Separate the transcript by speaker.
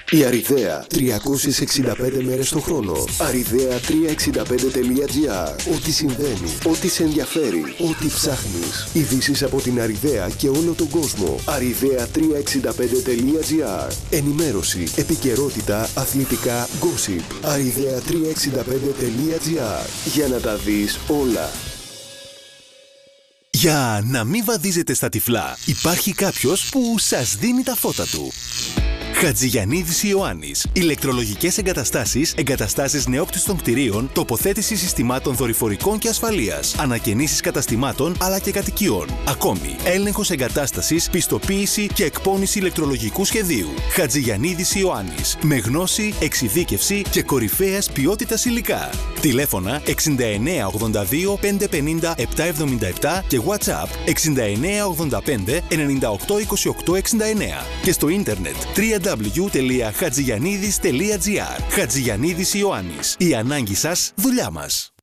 Speaker 1: Η Αριδαία, 365 μέρες το χρόνο. Arridea365.gr. Ό,τι συμβαίνει, ό,τι σε ενδιαφέρει, ό,τι ψάχνεις. Ειδήσεις από την Αριδαία και όλο τον κόσμο. Arridea365.gr. Ενημέρωση, επικαιρότητα, αθλητικά, gossip. Arridea365.gr. Για να τα δεις όλα.
Speaker 2: Για να μην βαδίζετε στα τυφλά, υπάρχει κάποιος που σας δίνει τα φώτα του. Χατζηγιαννίδης Ιωάννης. Ηλεκτρολογικές εγκαταστάσεις, εγκαταστάσεις νεόκτιστων κτηρίων, τοποθέτηση συστημάτων δορυφορικών και ασφαλείας, ανακαινήσεις καταστημάτων αλλά και κατοικιών. Ακόμη, έλεγχος εγκατάστασης, πιστοποίηση και εκπώνηση ηλεκτρολογικού σχεδίου. Χατζηγιαννίδης Ιωάννης. Με γνώση, εξειδίκευση και κορυφαίας ποιότητας υλικά. Τηλέφωνα 69 82 550 777 και WhatsApp 69 85 98 28 69 και στο ίντερνετ www.hatziyanidis.gr. Χατζηγιαννίδης Ιωάννης. Η ανάγκη σας, δουλειά μας.